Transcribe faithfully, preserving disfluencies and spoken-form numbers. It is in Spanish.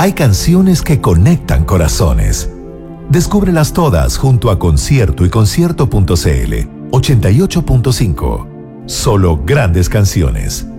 Hay canciones que conectan corazones. Descúbrelas todas junto a Concierto y Concierto punto c l. ochenta y ocho punto cinco. Solo grandes canciones.